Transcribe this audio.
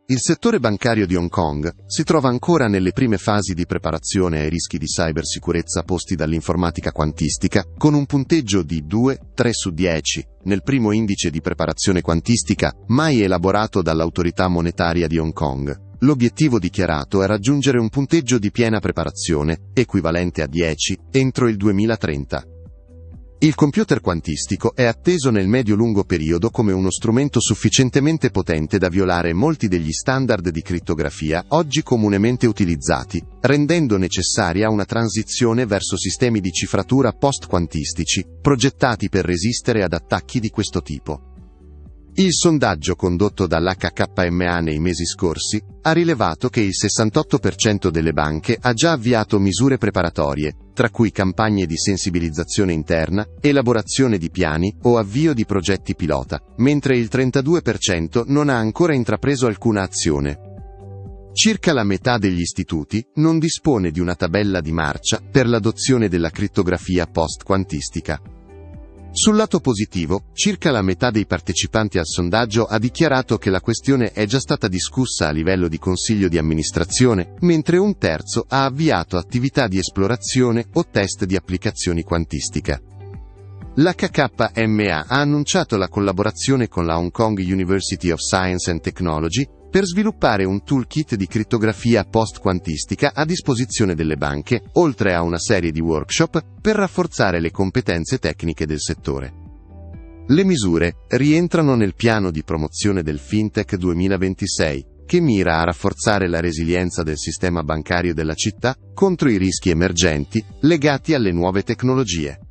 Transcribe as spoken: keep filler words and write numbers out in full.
Il settore bancario di Hong Kong si trova ancora nelle prime fasi di preparazione ai rischi di cybersicurezza posti dall'informatica quantistica, con un punteggio di due tre su dieci nel primo indice di preparazione quantistica mai elaborato dall'autorità monetaria di Hong Kong. L'obiettivo dichiarato è raggiungere un punteggio di piena preparazione, equivalente a dieci, entro il duemilatrenta. Il computer quantistico è atteso nel medio-lungo periodo come uno strumento sufficientemente potente da violare molti degli standard di crittografia oggi comunemente utilizzati, rendendo necessaria una transizione verso sistemi di cifratura post-quantistici, progettati per resistere ad attacchi di questo tipo. Il sondaggio condotto dall'H K M A nei mesi scorsi ha rilevato che il sessantotto per cento delle banche ha già avviato misure preparatorie, tra cui campagne di sensibilizzazione interna, elaborazione di piani o avvio di progetti pilota, mentre il trentadue per cento non ha ancora intrapreso alcuna azione. Circa la metà degli istituti non dispone di una tabella di marcia per l'adozione della crittografia post-quantistica. Sul lato positivo, circa la metà dei partecipanti al sondaggio ha dichiarato che la questione è già stata discussa a livello di consiglio di amministrazione, mentre un terzo ha avviato attività di esplorazione o test di applicazioni quantistica. L'H K M A ha annunciato la collaborazione con la Hong Kong University of Science and Technology per sviluppare un toolkit di crittografia post-quantistica a disposizione delle banche, oltre a una serie di workshop per rafforzare le competenze tecniche del settore. Le misure rientrano nel piano di promozione del FinTech duemilaventisei, che mira a rafforzare la resilienza del sistema bancario della città contro i rischi emergenti legati alle nuove tecnologie.